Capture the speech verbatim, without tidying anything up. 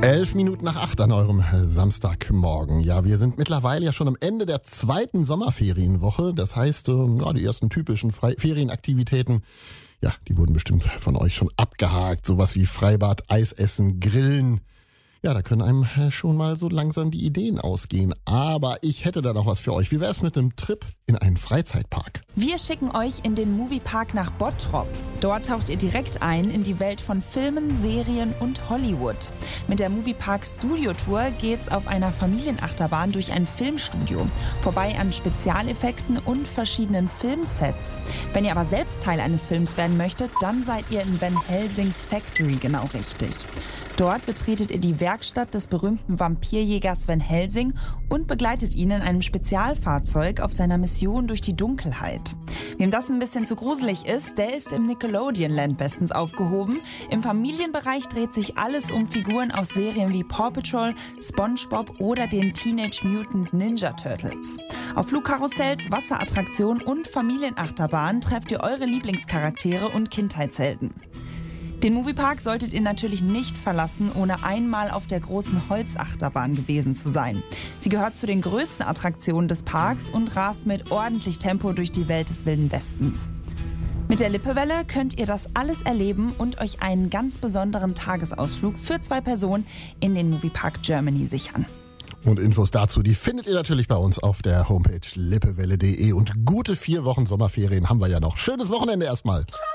Elf Minuten nach acht an eurem Samstagmorgen. Ja, wir sind mittlerweile ja schon am Ende der zweiten Sommerferienwoche. Das heißt, ja, die ersten typischen Fre- Ferienaktivitäten, ja, die wurden bestimmt von euch schon abgehakt. Sowas wie Freibad, Eisessen, Grillen. Ja, da können einem schon mal so langsam die Ideen ausgehen. Aber ich hätte da noch was für euch. Wie wär's mit einem Trip in einen Freizeitpark? Wir schicken euch in den Moviepark nach Bottrop. Dort taucht ihr direkt ein in die Welt von Filmen, Serien und Hollywood. Mit der Moviepark Studio Tour geht's auf einer Familienachterbahn durch ein Filmstudio, vorbei an Spezialeffekten und verschiedenen Filmsets. Wenn ihr aber selbst Teil eines Films werden möchtet, dann seid ihr in Van Helsings Factory genau richtig. Dort betretet ihr die Werkstatt des berühmten Vampirjägers Van Helsing und begleitet ihn in einem Spezialfahrzeug auf seiner Mission durch die Dunkelheit. Wem das ein bisschen zu gruselig ist, der ist im Nickelodeon-Land bestens aufgehoben. Im Familienbereich dreht sich alles um Figuren aus Serien wie Paw Patrol, SpongeBob oder den Teenage Mutant Ninja Turtles. Auf Flugkarussells, Wasserattraktionen und Familienachterbahnen trefft ihr eure Lieblingscharaktere und Kindheitshelden. Den Moviepark solltet ihr natürlich nicht verlassen, ohne einmal auf der großen Holzachterbahn gewesen zu sein. Sie gehört zu den größten Attraktionen des Parks und rast mit ordentlich Tempo durch die Welt des Wilden Westens. Mit der Lippewelle könnt ihr das alles erleben und euch einen ganz besonderen Tagesausflug für zwei Personen in den Moviepark Germany sichern. Und Infos dazu, die findet ihr natürlich bei uns auf der Homepage lippewelle punkt de. Und gute vier Wochen Sommerferien haben wir ja noch. Schönes Wochenende erstmal.